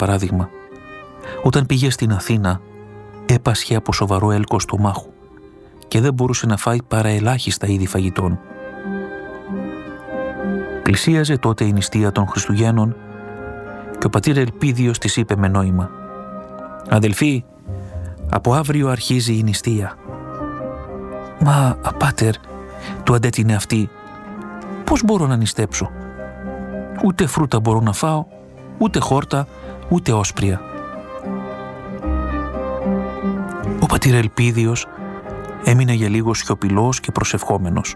παράδειγμα, όταν πήγε στην Αθήνα, έπασχε από σοβαρό έλκος στομάχου και δεν μπορούσε να φάει παρά ελάχιστα είδη φαγητών. Πλησίαζε τότε η νηστεία των Χριστουγέννων και ο πατήρ Ελπίδιος της είπε με νόημα: «Αδελφοί, από αύριο αρχίζει η νηστεία». «Μα, πάτερ», του αντέτεινε αυτή, «πώς μπορώ να νηστέψω? Ούτε φρούτα μπορώ να φάω, ούτε χόρτα, ούτε όσπρια». Ο πατήρ Ελπίδιος έμεινε για λίγο σιωπηλός και προσευχόμενος.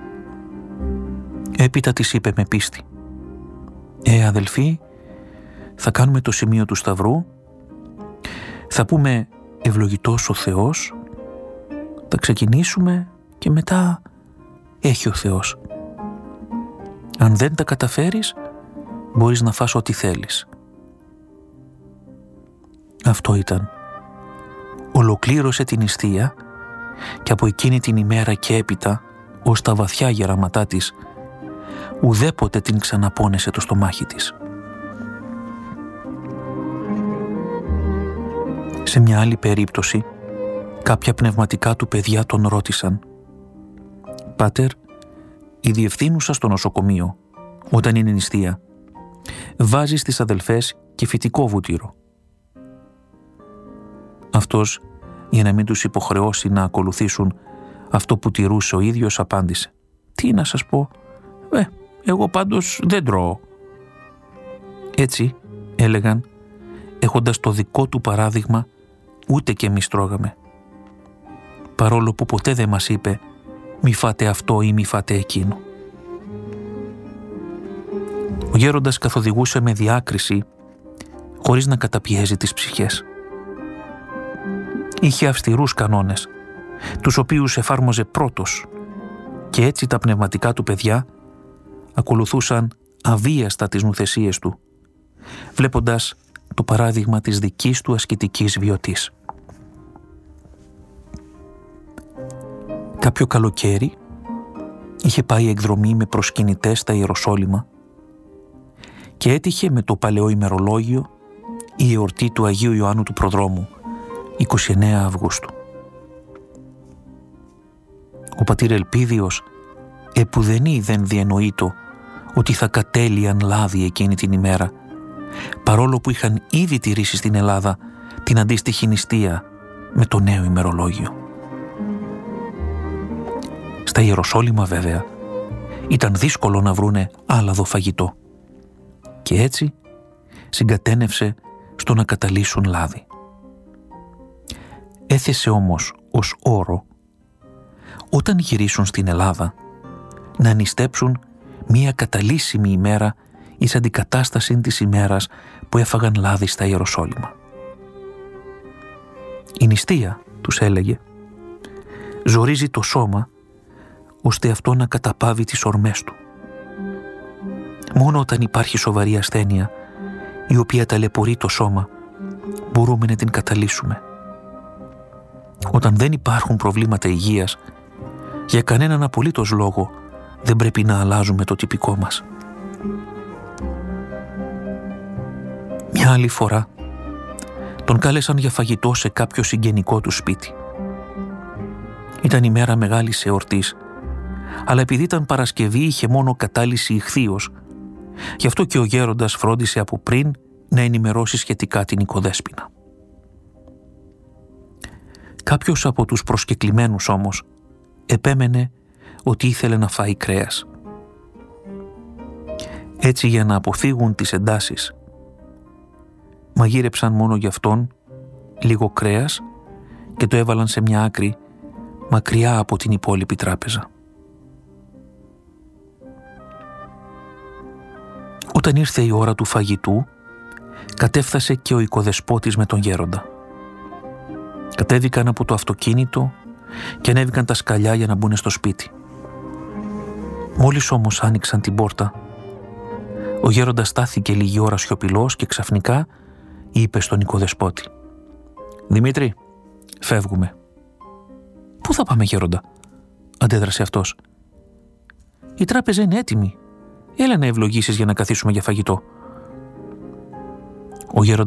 Έπειτα της είπε με πίστη: Αδελφοί, θα κάνουμε το σημείο του Σταυρού, θα πούμε ευλογητός ο Θεός, θα ξεκινήσουμε και μετά έχει ο Θεός. Αν δεν τα καταφέρεις, μπορείς να φας ό,τι θέλεις». Αυτό ήταν. Ολοκλήρωσε την νηστεία και από εκείνη την ημέρα και έπειτα, ως τα βαθιά γεράματά της, ουδέποτε την ξαναπώνεσε το στομάχι της. Σε μια άλλη περίπτωση, κάποια πνευματικά του παιδιά τον ρώτησαν: «Πάτερ, η διευθύνουσα στο νοσοκομείο, όταν είναι νηστεία, βάζει στις αδελφές και φυτικό βούτυρο». Αυτός, για να μην τους υποχρεώσει να ακολουθήσουν αυτό που τηρούσε ο ίδιος, απάντησε: «Τι να σας πω, εγώ πάντως δεν τρώω». Έτσι, έλεγαν, έχοντας το δικό του παράδειγμα, ούτε και εμείς τρώγαμε. Παρόλο που ποτέ δεν μας είπε «μη φάτε αυτό» ή «μη φάτε εκείνο». Ο γέροντας καθοδηγούσε με διάκριση, χωρίς να καταπιέζει τις ψυχές. Είχε αυστηρούς κανόνες, τους οποίους εφάρμοζε πρώτος, και έτσι τα πνευματικά του παιδιά ακολουθούσαν αβίαστα τις νουθεσίες του, βλέποντας το παράδειγμα της δικής του ασκητικής βιωτής. Κάποιο καλοκαίρι είχε πάει εκδρομή με προσκυνητές στα Ιεροσόλυμα και έτυχε με το παλαιό ημερολόγιο η εορτή του Αγίου Ιωάννου του Προδρόμου, 29 Αυγούστου. Ο πατήρ Ελπίδιος επουδενή δεν διενοείτο ότι θα κατέλειαν λάδι εκείνη την ημέρα, παρόλο που είχαν ήδη τηρήσει στην Ελλάδα την αντίστοιχη νηστεία με το νέο ημερολόγιο. Στα Ιεροσόλυμα βέβαια ήταν δύσκολο να βρούνε άλαδο φαγητό και έτσι συγκατένευσε στο να καταλύσουν λάδι. Έθεσε όμως ως όρο, όταν γυρίσουν στην Ελλάδα, να νηστέψουν μία καταλύσιμη ημέρα εις αντικατάσταση της ημέρας που έφαγαν λάδι στα Ιεροσόλυμα. Η νηστεία, τους έλεγε, ζορίζει το σώμα ώστε αυτό να καταπάβει τις ορμές του. Μόνο όταν υπάρχει σοβαρή ασθένεια, η οποία ταλαιπωρεί το σώμα, μπορούμε να την καταλύσουμε. Όταν δεν υπάρχουν προβλήματα υγείας, για κανέναν απολύτως λόγο δεν πρέπει να αλλάζουμε το τυπικό μας. Μια άλλη φορά τον κάλεσαν για φαγητό σε κάποιο συγγενικό του σπίτι. Ήταν ημέρα μεγάλης εορτής, αλλά επειδή ήταν Παρασκευή είχε μόνο κατάλυση ηχθείως, γι' αυτό και ο γέροντας φρόντισε από πριν να ενημερώσει σχετικά την οικοδέσποινα. Κάποιος από τους προσκεκλημένους όμως επέμενε ότι ήθελε να φάει κρέας. Έτσι, για να αποφύγουν τις εντάσεις, μαγείρεψαν μόνο για αυτόν λίγο κρέας και το έβαλαν σε μια άκρη μακριά από την υπόλοιπη τράπεζα. Όταν ήρθε η ώρα του φαγητού, κατέφθασε και ο οικοδεσπότης με τον γέροντα. Κατέβηκαν από το αυτοκίνητο και ανέβηκαν τα σκαλιά για να μπουν στο σπίτι. Μόλις όμως άνοιξαν την πόρτα, ο γέροντας στάθηκε λίγη ώρα σιωπηλός και ξαφνικά είπε στον οικοδεσπότη: «Δημήτρη, φεύγουμε». «Πού θα πάμε, γέροντα?» αντέδρασε αυτός. «Η τράπεζα είναι έτοιμη. Έλα να ευλογήσεις για να καθίσουμε για φαγητό». Ο γέροντας